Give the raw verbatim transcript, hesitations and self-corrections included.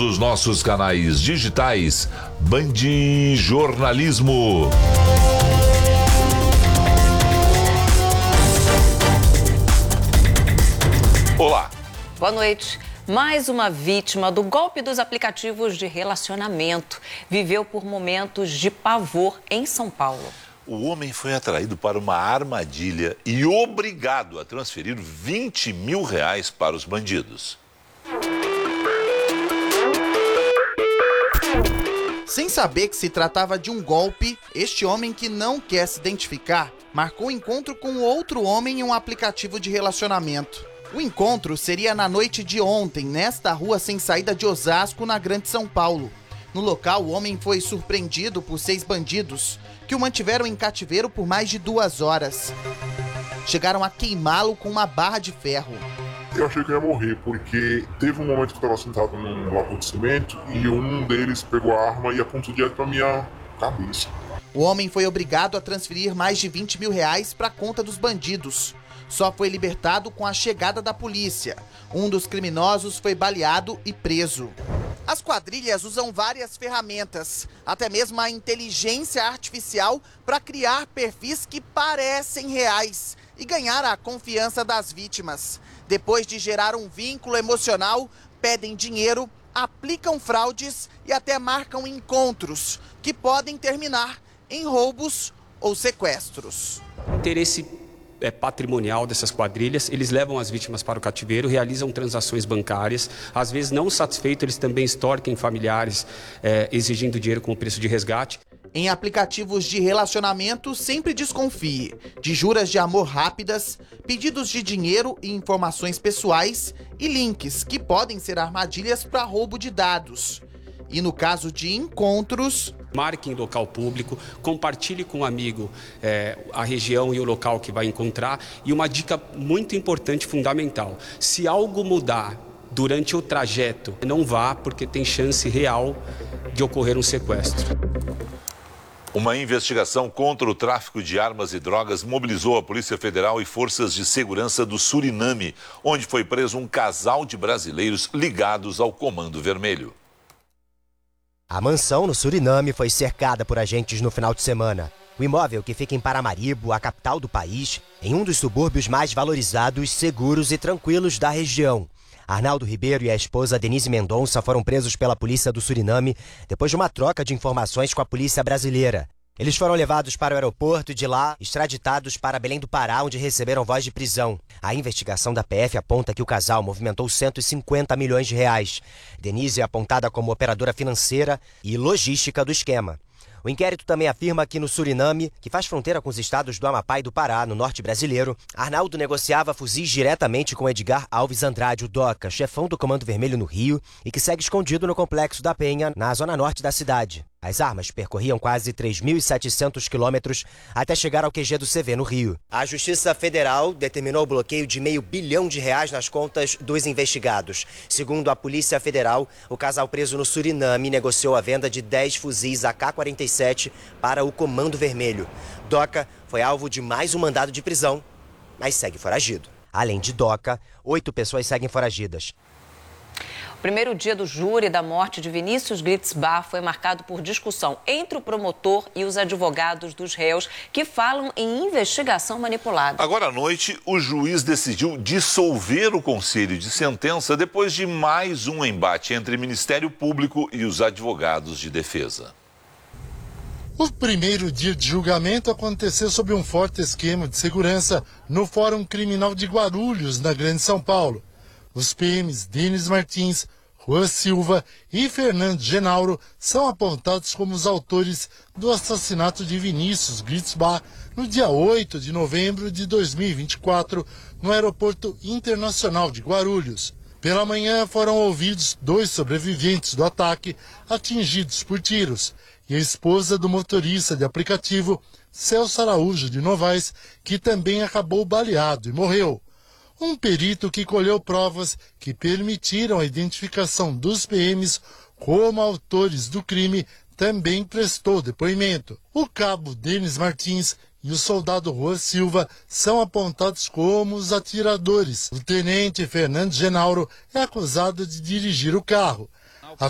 os nossos canais digitais. Band Jornalismo. Olá. Boa noite. Mais uma vítima do golpe dos aplicativos de relacionamento viveu por momentos de pavor em São Paulo. O homem foi atraído para uma armadilha e obrigado a transferir vinte mil reais para os bandidos. Sem saber que se tratava de um golpe, este homem, que não quer se identificar, marcou um encontro com outro homem em um aplicativo de relacionamento. O encontro seria na noite de ontem, nesta rua sem saída de Osasco, na Grande São Paulo. No local, o homem foi surpreendido por seis bandidos, que o mantiveram em cativeiro por mais de duas horas. Chegaram a queimá-lo com uma barra de ferro. Eu achei que eu ia morrer, porque teve um momento que eu estava sentado num bloco de cimento e um deles pegou a arma e apontou direto para minha cabeça. O homem foi obrigado a transferir mais de vinte mil reais para a conta dos bandidos. Só foi libertado com a chegada da polícia. Um dos criminosos foi baleado e preso. As quadrilhas usam várias ferramentas, até mesmo a inteligência artificial, para criar perfis que parecem reais e ganhar a confiança das vítimas. Depois de gerar um vínculo emocional, pedem dinheiro, aplicam fraudes e até marcam encontros que podem terminar em roubos ou sequestros. Interesse É, patrimonial dessas quadrilhas, eles levam as vítimas para o cativeiro, realizam transações bancárias, às vezes não satisfeitos, eles também extorquem familiares é, exigindo dinheiro como preço de resgate. Em aplicativos de relacionamento, sempre desconfie de juras de amor rápidas, pedidos de dinheiro e informações pessoais e links que podem ser armadilhas para roubo de dados. E no caso de encontros, marque em local público, compartilhe com um amigo é, a região e o local que vai encontrar. E uma dica muito importante, fundamental: se algo mudar durante o trajeto, não vá, porque tem chance real de ocorrer um sequestro. Uma investigação contra o tráfico de armas e drogas mobilizou a Polícia Federal e forças de segurança do Suriname, onde foi preso um casal de brasileiros ligados ao Comando Vermelho. A mansão no Suriname foi cercada por agentes no final de semana. O imóvel, que fica em Paramaribo, a capital do país, em um dos subúrbios mais valorizados, seguros e tranquilos da região. Arnaldo Ribeiro e a esposa Denise Mendonça foram presos pela polícia do Suriname depois de uma troca de informações com a polícia brasileira. Eles foram levados para o aeroporto e de lá extraditados para Belém do Pará, onde receberam voz de prisão. A investigação da P F aponta que o casal movimentou cento e cinquenta milhões de reais. Denise é apontada como operadora financeira e logística do esquema. O inquérito também afirma que no Suriname, que faz fronteira com os estados do Amapá e do Pará, no norte brasileiro, Arnaldo negociava fuzis diretamente com Edgar Alves Andrade, o Doca, chefão do Comando Vermelho no Rio, e que segue escondido no Complexo da Penha, na zona norte da cidade. As armas percorriam quase três mil e setecentos quilômetros até chegar ao Q G do C V no Rio. A Justiça Federal determinou o bloqueio de meio bilhão de reais nas contas dos investigados. Segundo a Polícia Federal, o casal preso no Suriname negociou a venda de dez fuzis A K quarenta e sete para o Comando Vermelho. Doca foi alvo de mais um mandado de prisão, mas segue foragido. Além de Doca, oito pessoas seguem foragidas. O primeiro dia do júri da morte de Vinícius Glitzbar foi marcado por discussão entre o promotor e os advogados dos réus, que falam em investigação manipulada. Agora à noite, o juiz decidiu dissolver o conselho de sentença depois de mais um embate entre Ministério Público e os advogados de defesa. O primeiro dia de julgamento aconteceu sob um forte esquema de segurança no Fórum Criminal de Guarulhos, na Grande São Paulo. Os P Ms Denis Martins, Juan Silva e Fernando Genauro são apontados como os autores do assassinato de Vinícius Glitzbar no dia oito de novembro de dois mil e vinte e quatro, no Aeroporto Internacional de Guarulhos. Pela manhã foram ouvidos dois sobreviventes do ataque atingidos por tiros e a esposa do motorista de aplicativo, Celso Araújo de Novaes, que também acabou baleado e morreu. Um perito que colheu provas que permitiram a identificação dos P Ms como autores do crime também prestou depoimento. O cabo Denis Martins e o soldado Juan Silva são apontados como os atiradores. O tenente Fernando Genauro é acusado de dirigir o carro.